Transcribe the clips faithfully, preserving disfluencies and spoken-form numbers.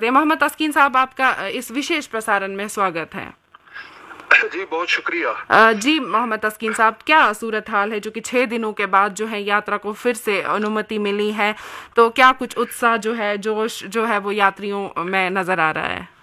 सकते हैं। मोहम्मद तस्कीन साहब, आपका इस विशेष प्रसारण में स्वागत है। जी बहुत शुक्रिया। जी मोहम्मद तस्कीन साहब, क्या सूरत हाल है जो कि छः दिनों के बाद जो है यात्रा को फिर से अनुमति मिली है, तो क्या कुछ उत्साह जो है, जोश जो है वो यात्रियों में नजर आ रहा है?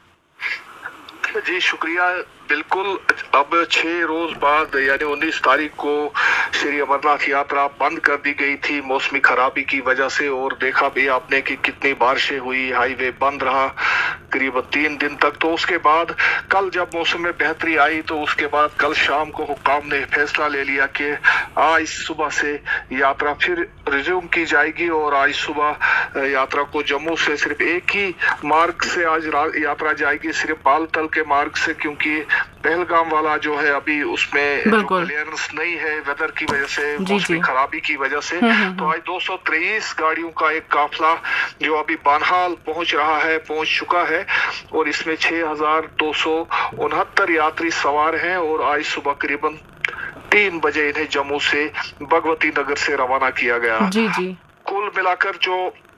जी शुक्रिया। बिल्कुल, अब छह रोज बाद यानी उन्नीस तारीख को श्री अमरनाथ यात्रा बंद कर दी गई थी मौसमी खराबी की वजह से, और देखा भी आपने कि कितनी बारिशें हुई, हाईवे बंद रहा करीब तीन दिन तक। तो उसके बाद कल जब मौसम में बेहतरी आई तो उसके बाद कल शाम को हुक्काम ने फैसला ले लिया कि आज सुबह से यात्रा फिर रिज्यूम की जाएगी, और आज सुबह यात्रा को जम्मू से सिर्फ एक ही मार्ग से आज यात्रा जाएगी, सिर्फ बालतल के मार्ग से, क्योंकि पहलगाम वाला जो है अभी उसमें क्लियरेंस नहीं है वेदर की वजह से, मौसमी खराबी की वजह से। तो आज दो सौ तेईस गाड़ियों का एक काफिला जो अभी बानहाल पहुंच रहा है, पहुंच चुका है, और इसमें छह हजार दो सौ उनहत्तर यात्री सवार हैं, और आज सुबह करीबन तीन बजे इन्हें जम्मू से भगवती नगर से रवाना किया गया। जी जी। कुल मिलाकर जो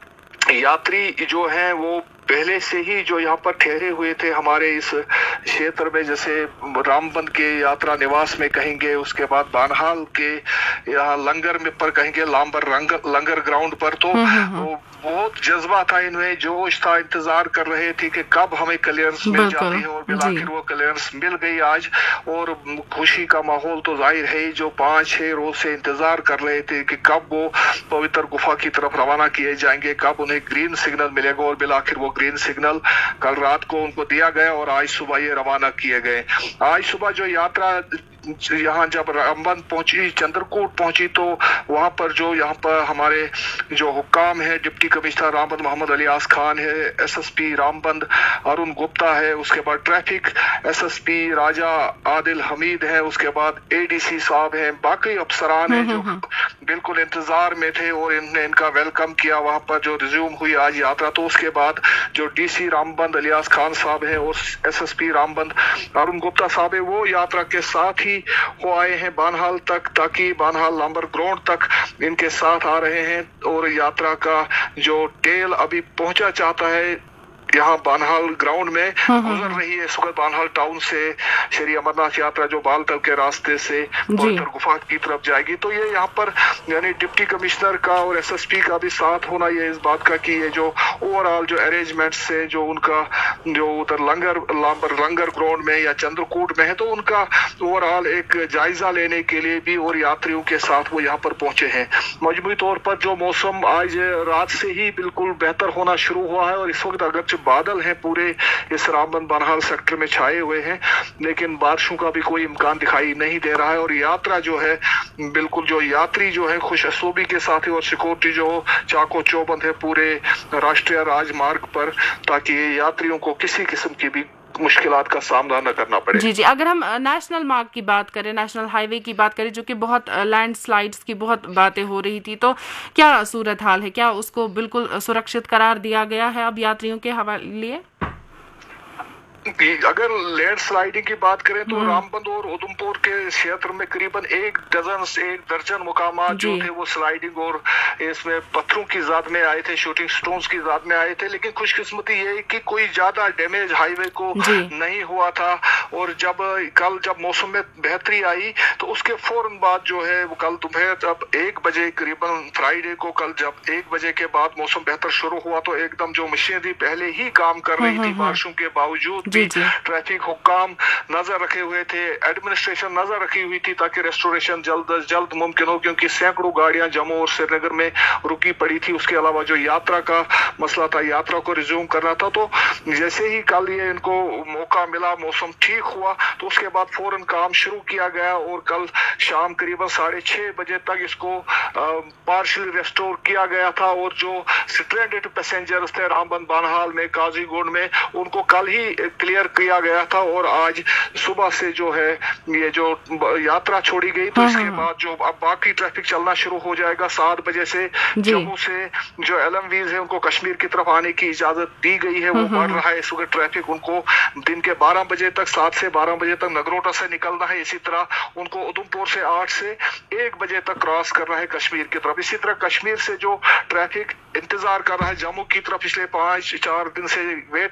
यात्री जो हैं वो पहले से ही जो यहाँ पर ठहरे हुए थे हमारे इस क्षेत्र में, जैसे रामबंद के यात्रा निवास में कहेंगे, उसके बाद बानहाल के यहाँ लंगर में पर कहेंगे, लांबर लंगर ग्राउंड पर, तो वो बहुत जज्बा था इनमें, जोश था, इंतजार कर रहे थे कि कब हमें क्लियरेंस मिल जाती है, और आखिर वो क्लियरेंस मिल गई आज। और खुशी का माहौल तो जाहिर है, जो पाँच छह रोज से इंतजार कर रहे थे कि कब वो पवित्र गुफा की तरफ रवाना किए जाएंगे, कब उन्हें ग्रीन सिग्नल मिलेगा, और बिलाखिर वो ग्रीन सिग्नल कल रात को उनको दिया गया और आज सुबह ये रवाना किए गए। आज सुबह जो यात्रा यहाँ जब रामबंद पहुंची, चंद्रकूट पहुंची, तो वहां पर जो यहाँ पर हमारे जो हुक्काम है, deputy commissioner रामबंद Mohammad alias Khan है, एसएसपी रामबंद अरुण गुप्ता है, उसके बाद ट्रैफिक एसएसपी राजा आदिल हमीद है, उसके बाद एडीसी साहब हैं, बाकी अफसरान हैं जो बिल्कुल इंतजार में थे, और इन्होंने इनका वेलकम किया वहां पर जो रिज्यूम हुई आज यात्रा। तो उसके बाद जो डीसी रामबंद अलियास खान साहब है और एसएसपी रामबंद अरुण गुप्ता साहब है, वो यात्रा के साथ ही हो आए हैं बानहाल तक, ताकि बानहाल लांबर ग्राउंड तक इनके साथ आ रहे हैं, और यात्रा का जो टेल अभी पहुंचा चाहता है यहाँ बानहाल ग्राउंड में गुजर रही है। सुबह बानहाल टाउन से श्री अमरनाथ यात्रा जो बालतल के रास्ते से पवित्र गुफा की तरफ जाएगी। तो ये यहाँ पर यानी डिप्टी कमिश्नर का और एसएसपी का भी साथ होना ये इस बात का कि ये जो ओवरऑल जो अरेंजमेंट से जो उनका जो उधर लंगर लांबर लंगर ग्राउंड में या चंद्रकूट में है, तो उनका ओवरऑल एक जायजा लेने के लिए भी और यात्रियों के साथ वो यहाँ पर पहुंचे हैं। मजमूई तौर पर जो मौसम आज रात से ही बिल्कुल बेहतर होना शुरू हुआ है, और इस वक्त अगर बादल हैं पूरे इस रामबंद बानहाल सेक्टर में छाए हुए हैं, लेकिन बारिशों का भी कोई इम्कान दिखाई नहीं दे रहा है, और यात्रा जो है बिल्कुल जो यात्री जो है खुश असलूबी के साथ है, और सिक्योरिटी जो चाको चौबंद है पूरे राष्ट्रीय राजमार्ग पर, ताकि यात्रियों को किसी किस्म की भी मुश्किलात का सामना न करना पड़े। जी जी। अगर हम नेशनल मार्ग की बात करें, नेशनल हाईवे की बात करें, जो कि बहुत लैंडस्लाइड्स की बहुत बातें हो रही थी, तो क्या सूरत हाल है? क्या उसको बिल्कुल सुरक्षित करार दिया गया है अब यात्रियों के हवाले लिए? अगर लैंड स्लाइडिंग की बात करें तो रामबंद और उधमपुर के क्षेत्र में करीबन एक डजन से एक दर्जन मुकामात जो थे वो स्लाइडिंग और इसमें पत्थरों की जात में आए थे, शूटिंग स्टोन्स की जात में आए थे। लेकिन खुशकिस्मती ये है कि कोई ज्यादा डैमेज हाईवे को नहीं हुआ था। और जब कल जब मौसम में बेहतरी आई तो उसके फौरन बाद जो है वो कल दोपहर जब एक बजे करीबन फ्राइडे को कल जब एक बजे के बाद मौसम बेहतर शुरू हुआ तो एकदम जो मशीनरी पहले ही काम कर रही थी बारिशों के बावजूद भी ट्रैफिक हुक्काम नजर रखे हुए थे, एडमिनिस्ट्रेशन नजर रखी हुई थी ताकि रेस्टोरेशन जल्द अज जल्द मुमकिन हो, क्योंकि सैकड़ों गाड़ियां जम्मू और श्रीनगर में रुकी पड़ी थी। उसके अलावा जो यात्रा का मसला था, यात्रा को रिज्यूम करना था, तो जैसे ही कल ये इनको मौका मिला, मौसम ठीक हुआ, तो उसके बाद फौरन काम शुरू किया गया और कल शाम करीबन साढ़े छह बजे तक इसको पार्शली रेस्टोर किया गया था। और जो स्ट्रैंडेड पैसेंजर्स थे रामबंद बानहाल में, काजीगुंड में, उनको कल ही क्लियर किया गया था। और आज सुबह से जो है ये जो यात्रा छोड़ी गई तो इसके बाद जो अब बाकी ट्रैफिक चलना शुरू हो जाएगा। सात बजे से जम्मू से जो एलएमवीज है उनको कश्मीर की तरफ आने की इजाजत दी गई है, वो बढ़ रहा है इस वक्त ट्रैफिक। उनको दिन के बारह बजे तक, सात से बारह बजे तक नगरोटा से निकलना है। इसी तरह उनको उधमपुर से आठ से एक बजे तक क्रॉस करना है कश्मीर की तरफ। इसी तरह कश्मीर से जो ट्रैफिक इंतजार कर रहा है जम्मू की तरफ पिछले पांच चार दिन से वेट